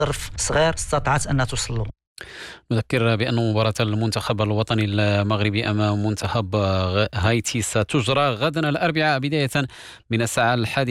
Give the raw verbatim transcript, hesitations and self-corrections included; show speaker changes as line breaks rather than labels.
ظرف صغير استطاعت أنها توصل له.
نذكر بأن مباراة المنتخب الوطني المغربي أمام منتخب غ- هايتي ستجرى غدا الأربعاء بداية من الساعة الحادية